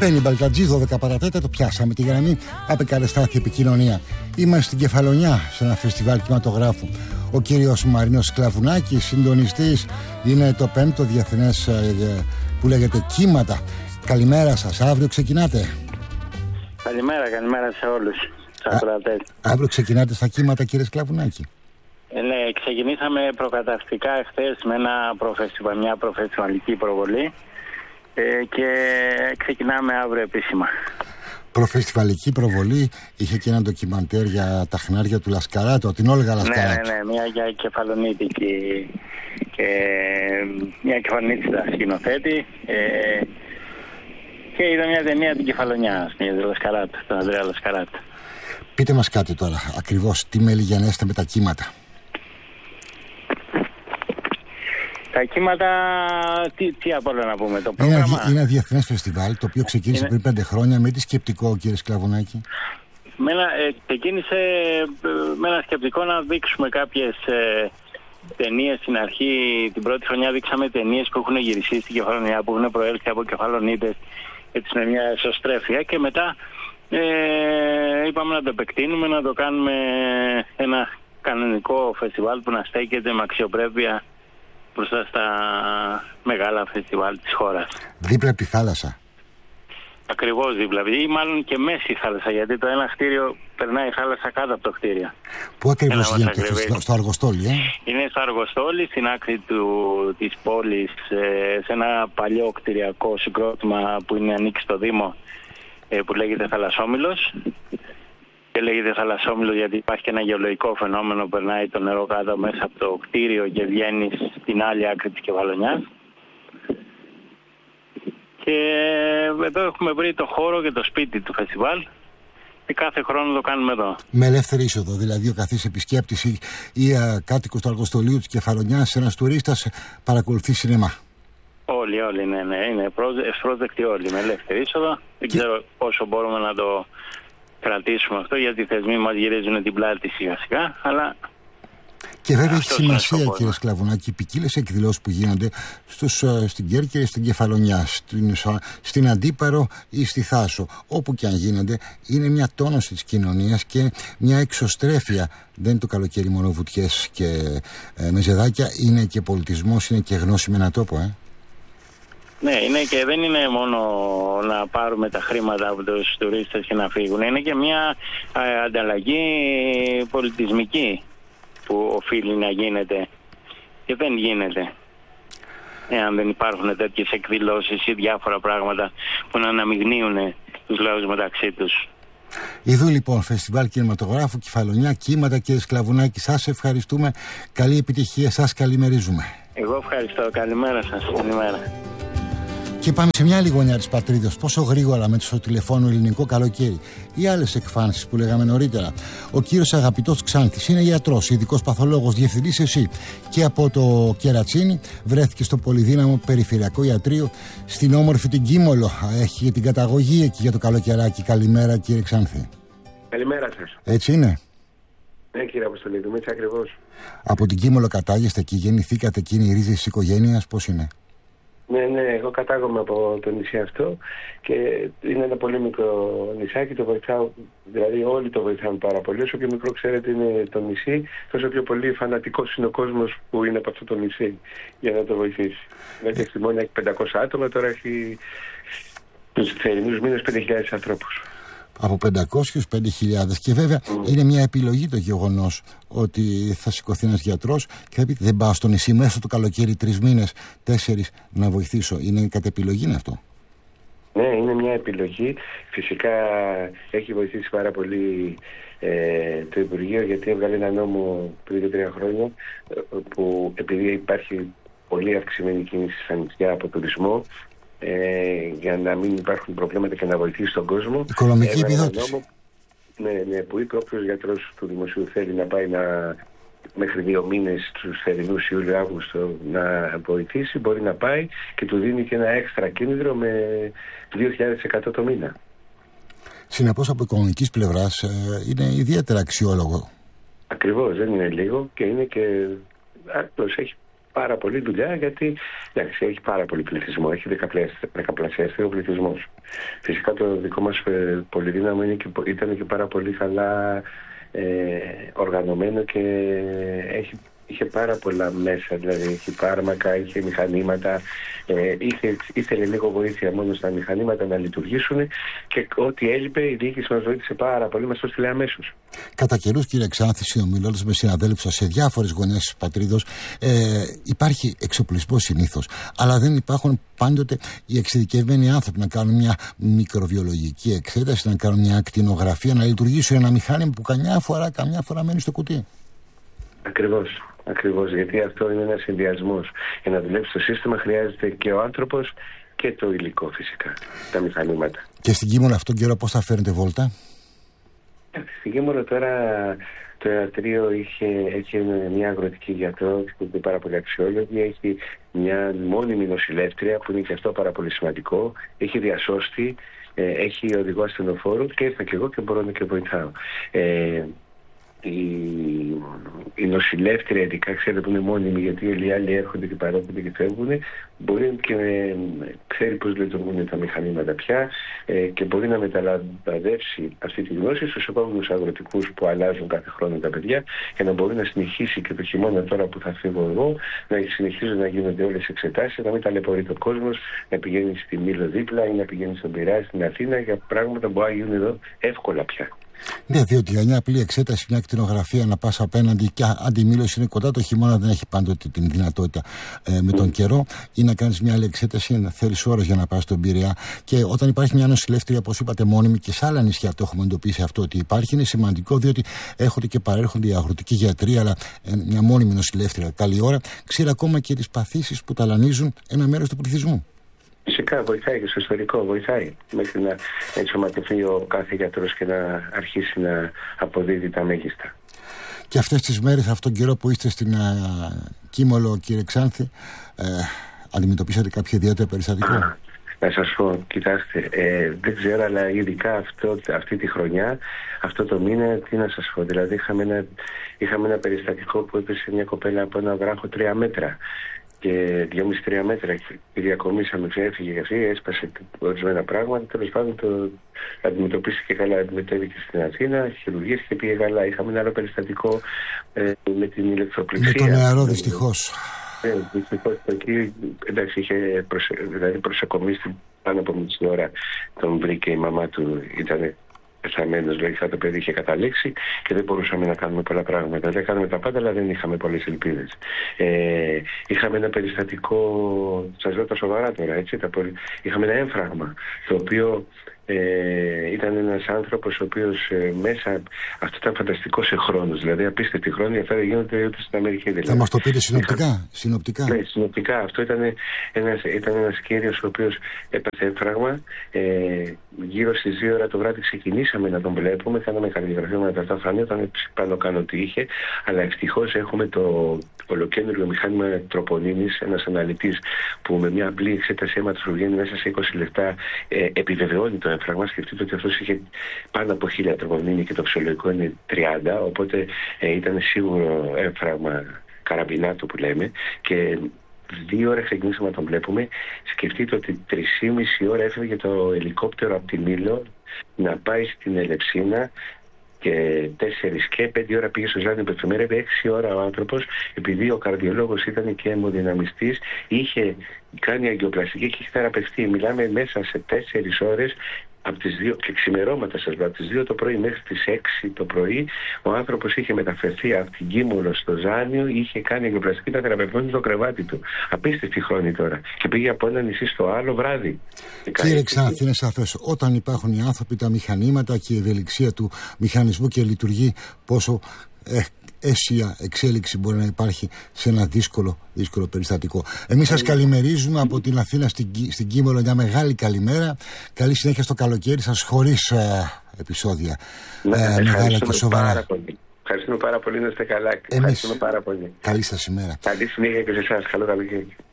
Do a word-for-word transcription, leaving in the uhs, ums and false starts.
Ρηπαίνει Μπαλτατζή, δώδεκα παρατέταρτο, πιάσαμε τη γραμμή. Απεκαταστάθη επικοινωνία. Είμαστε στην Κεφαλονιά, σε ένα φεστιβάλ κινηματογράφου. Ο κύριος Μαρίνος Σκλαβουνάκης, συντονιστής, είναι το πέμπτο διεθνές που λέγεται Κύματα. Καλημέρα σας, αύριο ξεκινάτε. Καλημέρα, καλημέρα σε όλους. Α, αύριο ξεκινάτε στα Κύματα, κύριε Σκλαβουνάκη. Ε, ναι, ξεκινήσαμε προκαταρκτικά εχθές με ένα προφεστιβάλ, μια προφεστιβαλική προβολή ε, και ξεκινάμε αύριο επίσημα. Προφεστιβαλική προβολή, είχε και ένα ντοκιμαντέρ για τα χνάρια του Λασκαράτου, την Όλγα Λασκαράτου. Ναι, ναι, ναι, μια για κεφαλονίτικη και μια κεφαλονίτιστα σκηνοθέτη ε, και είδα μια ταινία την Κεφαλονιά, στην Λασκαράτου, τον Ανδρέα Λασκαράτου. Πείτε μας κάτι τώρα, ακριβώς τι μελιγενέστε με τα Κύματα. Τα Κύματα, τι, τι από όλα να πούμε, το είναι, πρόγραμμα. Είναι ένα διεθνές φεστιβάλ, το οποίο ξεκίνησε είναι... πριν πέντε χρόνια. Με τι σκεπτικό, κύριε Σκλαβουνάκη? Με ένα, ε, ξεκίνησε με ένα σκεπτικό να δείξουμε κάποιες ε, ταινίες στην αρχή. Την πρώτη χρονιά δείξαμε ταινίες που έχουν γυριστεί στην Κεφαλονιά, που έχουν προέλθει από κεφαλονίτες, έτσι με μια εσωστρέφεια, και μετά ε, είπαμε να το επεκτείνουμε, να το κάνουμε ένα κανονικό φεστιβάλ που να στέκεται με αξιοπρέπεια μπροστά στα μεγάλα φεστιβάλ της χώρας. Δίπλα από τη θάλασσα. Ακριβώς δίπλα, ή μάλλον και μέση θάλασσα, γιατί το ένα κτίριο περνάει η θάλασσα κάτω από το κτίριο. Πού ακριβώς γίνεται, στο, στο Αργοστόλι, ε? Είναι στο Αργοστόλι, στην άκρη του, της πόλης, σε ένα παλιό κτηριακό συγκρότημα που είναι ανοίξει στο Δήμο, που λέγεται Θαλασσόμυλος. Και λέγεται Θαλασσόμυλος γιατί υπάρχει και ένα γεωλογικό φαινόμενο, περνάει το νερό κάτω μέσα από το κτίριο και βγαίνει στην άλλη άκρη της Κεφαλονιάς. Και εδώ έχουμε βρει το χώρο και το σπίτι του φεστιβάλ και κάθε χρόνο το κάνουμε εδώ. Με ελεύθερη είσοδο, δηλαδή ο καθής επισκέπτης ή, ή α, κάτοικος του Αργοστολίου της Κεφαλονιάς, ένας τουρίστας, παρακολουθεί σινεμά. Όλοι, όλοι, ναι, ναι, είναι ευπρόσδεκτοι όλοι, με ελεύθερη είσοδο. Δεν και... ξέρω πόσο μπορούμε να το κρατήσουμε αυτό, γιατί οι θεσμοί μας γυρίζουν την πλάτη σιγά σιγά, αλλά... Και βέβαια έχει σημασία, κύριε Σκλαβουνάκη, οι ποικίλες εκδηλώσεις που γίνονται στους, στην Κέρκυρα, στην Κεφαλονιά, στην, στην Αντίπαρο ή στη Θάσο. Όπου και αν γίνονται, είναι μια τόνωση της κοινωνίας και μια εξωστρέφεια. Δεν είναι το καλοκαίρι μόνο βουτιές και ε, μεζεδάκια, είναι και πολιτισμός, είναι και γνώση με ένα τόπο, ε. Ναι, είναι και δεν είναι μόνο να πάρουμε τα χρήματα από τους τουρίστες και να φύγουν. Είναι και μια ε, ανταλλαγή πολιτισμική που οφείλει να γίνεται και δεν γίνεται εάν δεν υπάρχουν τέτοιες εκδηλώσεις ή διάφορα πράγματα που να αναμειγνύουν τους λαούς μεταξύ τους. Ιδού λοιπόν φεστιβάλ κινηματογράφου Κεφαλονιά, Κύματα, κύριε Σκλαβουνάκη, σας ευχαριστούμε, καλή επιτυχία, σας καλημερίζουμε. Εγώ ευχαριστώ, καλημέρα σας, καλημέρα. Και πάμε σε μια άλλη γωνιά της πατρίδας. Πόσο γρήγορα με το τηλεφώνο ελληνικό καλοκαίρι ή άλλες εκφάνσεις που λέγαμε νωρίτερα. Ο κύριος Αγαπητός Ξάνθης είναι ιατρός, ειδικός παθολόγος, διευθυντής ΕΣΥ και από το Κερατσίνι βρέθηκε στο πολυδύναμο περιφερειακό ιατρείο στην όμορφη την Κίμολο. Έχει την καταγωγή εκεί για το καλοκαιράκι. Καλημέρα, κύριε Ξάνθη. Καλημέρα σας. Έτσι είναι? Ναι, κύριε Αποστολίδου, έτσι ακριβώς. Από την Κίμολο κατάγεστε εκεί, γεννηθήκατε εκεί, είναι οι ρίζες της οικογένειας, πώς είναι? Ναι, ναι, εγώ κατάγομαι από το νησί αυτό και είναι ένα πολύ μικρό νησάκι, το βοηθάω, δηλαδή όλοι το βοηθάνε πάρα πολύ. Όσο πιο μικρό ξέρετε είναι το νησί, τόσο πιο πολύ φανατικός είναι ο κόσμος που είναι από αυτό το νησί για να το βοηθήσει. Δηλαδή στη Μόνα έχει πεντακόσια άτομα, τώρα έχει τους θερινούς μήνες πέντε χιλιάδες ανθρώπους. Από πεντακόσιους πέντε χιλιάδες. Και βέβαια mm. είναι μια επιλογή το γεγονός ότι θα σηκωθεί ένας γιατρός και θα πει δεν πάω στο νησί μέσα το καλοκαίρι τρεις μήνες, τέσσερις να βοηθήσω. Είναι κατ' επιλογή είναι αυτό? Ναι, είναι μια επιλογή. Φυσικά έχει βοηθήσει πάρα πολύ ε, το Υπουργείο, γιατί έβγαλε ένα νόμο πριν και τρία χρόνια που επειδή υπάρχει πολύ αυξημένη κίνηση στα νησιά από τουρισμό, Ε, για να μην υπάρχουν προβλήματα και να βοηθήσει τον κόσμο. Οικονομική επιδότηση. Ναι, ναι, που είπε όποιος γιατρός του δημοσίου θέλει να πάει να, μέχρι δύο μήνες τους θερινούς Ιούλιο-Αύγουστο να βοηθήσει, μπορεί να πάει και του δίνει και ένα έξτρα κίνητρο με δύο χιλιάδες εκατό το μήνα. Συνεπώς από οικονομικής πλευράς ε, είναι ιδιαίτερα αξιόλογο. Ακριβώς, δεν είναι λίγο και είναι και άκρος, έχει πάρα πολύ δουλειά, γιατί εντάξει, έχει πάρα πολύ πληθυσμό, έχει δεκαπλασιαστεί ο πληθυσμός. Φυσικά το δικό μας ε, πολυδύναμο είναι και, ήταν και πάρα πολύ καλά ε, οργανωμένο και έχει, είχε πάρα πολλά μέσα, δηλαδή είχε φάρμακα, είχε μηχανήματα, ε, είχε, ήθελε λίγο βοήθεια μόνο στα μηχανήματα να λειτουργήσουν και ό,τι έλειπε η διοίκηση μας βοήθησε πάρα πολύ, μας το στείλε αμέσως. Κατά καιρούς, κύριε Ξάνθη, συνομιλώντας με συναδέλφους σας σε διάφορες γωνιές της πατρίδος, ε, υπάρχει εξοπλισμός συνήθως, αλλά δεν υπάρχουν πάντοτε οι εξειδικευμένοι άνθρωποι να κάνουν μια μικροβιολογική εξέταση, να κάνουν μια ακτινογραφία, να λειτουργήσουν ένα μηχάνημα που καμιά φορά, καμιά φορά μένει στο κουτί. Ακριβώς. Ακριβώς, γιατί αυτό είναι ένας συνδυασμός. Για να δουλέψει το σύστημα χρειάζεται και ο άνθρωπος και το υλικό φυσικά, τα μηχανήματα. Και στην Κίμωνα αυτόν τον καιρό πώς θα φέρνετε βόλτα? Στην Κίμωνα τώρα το ιατρείο είχε, έχει μια αγροτική γιατρό που είναι πάρα πολύ αξιόλογη, έχει μια μόνιμη νοσηλεύτρια που είναι και αυτό πάρα πολύ σημαντικό, έχει διασώστη, έχει οδηγό ασθενοφόρου και ήρθα και εγώ και μπορώ να και βοηθάω. Ε, Η, η νοσηλεύτρια, ειδικά ξέρετε που είναι μόνιμη, γιατί οι άλλοι έρχονται και παρέχονται και φεύγουν, μπορεί και ε, ξέρει πώς λειτουργούν τα μηχανήματα πια ε, και μπορεί να μεταλαμπαδεύσει αυτή τη γνώση στους επόμενους αγροτικούς που αλλάζουν κάθε χρόνο τα παιδιά και να μπορεί να συνεχίσει και το χειμώνα τώρα που θα φύγω εγώ, να συνεχίζουν να γίνονται όλες οι εξετάσεις, να μην ταλαιπωρείται ο κόσμος, να πηγαίνει στη Μήλο δίπλα ή να πηγαίνει στον Πειραιά, στην Αθήνα, για πράγματα που μπορούν να γίνουν εδώ εύκολα πια. Ναι, διότι για μια απλή εξέταση, μια ακτινογραφία να πας απέναντι και αντιμήλωση είναι κοντά, το χειμώνα δεν έχει πάντοτε την δυνατότητα ε, με τον mm. καιρό, ή να κάνεις μια άλλη εξέταση, να θέλεις ώρες για να πας στον Πειραιά. Και όταν υπάρχει μια νοσηλεύτρια, όπως είπατε, μόνιμη, και σε άλλα νησιά το έχουμε εντοπίσει αυτό ότι υπάρχει, είναι σημαντικό, διότι έρχονται και παρέρχονται οι αγροτικοί γιατροί, αλλά ε, μια μόνιμη νοσηλεύτρια καλή ώρα ξέρει ακόμα και τις παθήσεις που ταλανίζουν ένα μέρος του πληθυσμού. Φυσικά βοηθάει και στο ιστορικό, βοηθάει μέχρι να ενσωματωθεί ο κάθε γιατρός και να αρχίσει να αποδίδει τα μέγιστα. Και αυτές τις μέρες, αυτόν τον καιρό που είστε στην α, Κίμολο, κύριε Ξάνθη, ε, αντιμετωπίσατε κάποιο ιδιαίτερο περιστατικό? Α, να σας πω, κοιτάξτε, ε, δεν ξέρω, αλλά ειδικά αυτό, αυτή τη χρονιά, αυτό το μήνα, τι να σας πω, δηλαδή είχαμε ένα, είχαμε ένα περιστατικό που έπεσε μια κοπέλα από ένα βράχο τρία μέτρα. Και δυόμισι τρία μέτρα διακομίσαμε, έφυγε για αυτή, έσπασε ορισμένα πράγματα. Τέλος πάντων το αντιμετωπίστηκε καλά, αντιμετώπισε στην Αθήνα, χειρουργίες και πήγε καλά. Είχαμε ένα άλλο περιστατικό ε, με την ηλεκτροπληξία. Με το νεαρό δυστυχώς. Ναι, δυστυχώς εκεί, εντάξει, είχε προσε, δηλαδή προσεκομίσει πάνω από μισή ώρα, τον βρήκε η μαμά του, ήταν πεθαμένος, δηλαδή το παιδί είχε καταλήξει και δεν μπορούσαμε να κάνουμε πολλά πράγματα. Δεν κάνουμε τα πάντα, αλλά δεν είχαμε πολλές ελπίδες. Ε, είχαμε ένα περιστατικό, σας λέω τα σοβαρά τώρα, έτσι, τα πολυ... είχαμε ένα έμφραγμα, το οποίο ε, ήταν ένας άνθρωπος ο οποίος ε, μέσα, αυτό ήταν φανταστικό σε χρόνους, δηλαδή απίστευτη χρόνοι, αυτά δεν γίνονται ούτε στην Αμερική. Δηλαδή. Θα μας το πείτε συνοπτικά. Είχα... συνοπτικά. Ναι, συνοπτικά. Αυτό ήταν ένας, ήταν ένας κύριος ο οποίος έπαθε έμφραγμα, ε, γύρω στις δύο ώρα το βράδυ ξεκινήσαμε να τον βλέπουμε, κάναμε καρδιογραφία με τα φανεί όταν πάνω κάνω τι είχε, αλλά ευτυχώς έχουμε το ολοκέντρο μηχάνημα τροπονίνης, ένας αναλυτής που με μια απλή εξέταση αίματος που βγαίνει μέσα σε είκοσι λεπτά ε, επιβεβαιώνει το έμφραγμα. Σκεφτείτε ότι αυτός είχε πάνω από χίλια τροπονίνη και το φυσιολογικό είναι τριάντα, οπότε ε, ήταν σίγουρο έμφραγμα καραμπινάτο που λέμε, και δύο ώρες ξεκινήσαμε να τον βλέπουμε. Σκεφτείτε ότι τρεις και μισή ώρα έφευγε το ελικόπτερο από τη Μήλο να πάει στην Ελευσίνα και τέσσερις και πέντε ώρα πήγε στο Ζάνιο Πεφημέρα, έξι ώρα ο άνθρωπος, επειδή ο καρδιολόγος ήταν και αιμοδυναμιστής, είχε κάνει αγκιοπλαστική και είχε θεραπευτεί. Μιλάμε μέσα σε τέσσερις ώρες, από τις δύο, και ξημερώματα σας λέω, από τις δύο το πρωί μέχρι τις έξι το πρωί, ο άνθρωπος είχε μεταφερθεί από την Κίμολο στο Ζάνιο, είχε κάνει αγκιοπλαστική, τα θεραπευόντου στο κρεβάτι του. Απίστευτη χρόνη τώρα. Και πήγε από ένα νησί στο άλλο βράδυ. Κύριε Ξάνθη, είναι σαφές, όταν υπάρχουν οι άνθρωποι, τα μηχανήματα και η ευελιξία του μηχανισμού και λειτουργεί, πόσο ε, αίσια εξέλιξη μπορεί να υπάρχει σε ένα δύσκολο, δύσκολο περιστατικό. Εμείς σας καλημερίζουμε από την Αθήνα στην, στην Κίμολο, μια μεγάλη καλημέρα. Καλή συνέχεια στο καλοκαίρι σας, χωρίς ε, επεισόδια ναι, ε, μεγάλα και σοβαρά. Πάρα πολύ. Ευχαριστούμε πάρα πολύ, να είστε καλά. Εμείς, Ευχαριστούμε πάρα πολύ. Καλή σας ημέρα. Καλή συνέχεια και σε εσάς. Καλό καλοκαίρι.